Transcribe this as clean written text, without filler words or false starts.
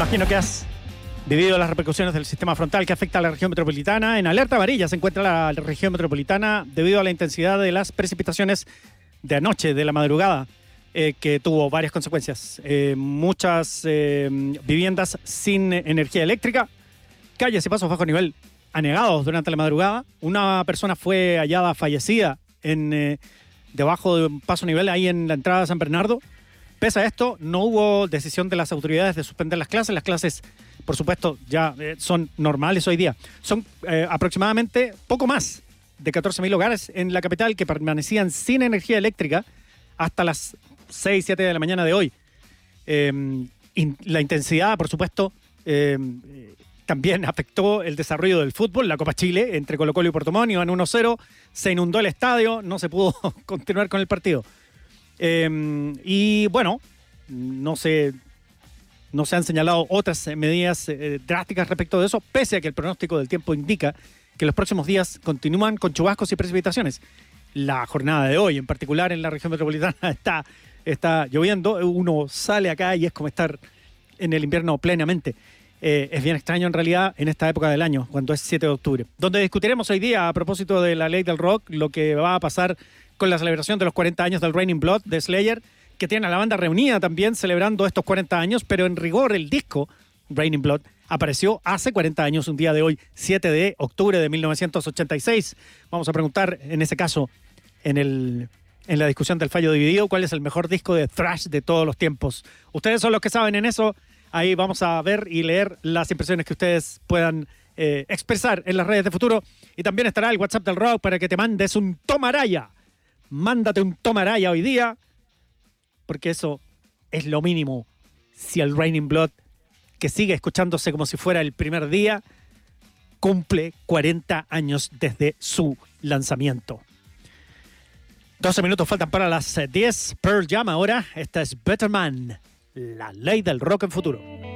Imagino que has vivido las repercusiones del sistema frontal que afecta a la región metropolitana. En alerta amarilla se encuentra la región metropolitana debido a la intensidad de las precipitaciones de anoche, de la madrugada, que tuvo varias consecuencias. Muchas viviendas sin energía eléctrica, calles y pasos bajo nivel anegados durante la madrugada. Una persona fue hallada fallecida debajo de un paso nivel ahí en la entrada de San Bernardo. Pese a esto, no hubo decisión de las autoridades de suspender las clases. Las clases, por supuesto, ya son normales hoy día. Son aproximadamente poco más de 14.000 hogares en la capital que permanecían sin energía eléctrica hasta las 6, 7 de la mañana de hoy. La intensidad, por supuesto, también afectó el desarrollo del fútbol. La Copa Chile entre Colo-Colo y Puerto Montt iban 1-0, se inundó el estadio, no se pudo continuar con el partido. Y bueno, no se han señalado otras medidas drásticas respecto de eso, pese a que el pronóstico del tiempo indica que los próximos días continúan con chubascos y precipitaciones. La jornada de hoy, en particular en la región metropolitana, está lloviendo. Uno sale acá y es como estar en el invierno plenamente. Es bien extraño en realidad en esta época del año, cuando es 7 de octubre. Donde discutiremos hoy día, a propósito de la ley del rock, lo que va a pasar con la celebración de los 40 años del Raining Blood de Slayer, que tiene a la banda reunida también celebrando estos 40 años, pero en rigor el disco Raining Blood apareció hace 40 años, un día de hoy, 7 de octubre de 1986. Vamos a preguntar, en ese caso, en la discusión del fallo dividido, cuál es el mejor disco de thrash de todos los tiempos. Ustedes son los que saben en eso. Ahí vamos a ver y leer las impresiones que ustedes puedan expresar en las redes de Futuro. Y también estará el WhatsApp del Rock para que te mandes un tomaraya. Mándate un tomaraya hoy día, porque eso es lo mínimo. Si el Raining Blood, que sigue escuchándose como si fuera el primer día, cumple 40 años desde su lanzamiento. 12 minutos faltan para las 10. Pearl Jam ahora. Esta es Better Man, la ley del rock en Futuro.